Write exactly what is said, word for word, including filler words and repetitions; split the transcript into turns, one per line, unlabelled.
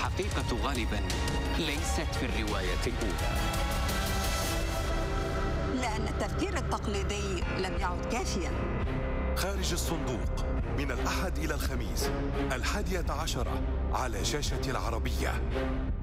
الحقيقة غالباً ليست في الرواية الأولى.
لأن التفكير التقليدي لم يعد كافياً.
خارج الصندوق من الأحد إلى الخميس الحادية عشرة على شاشة العربية.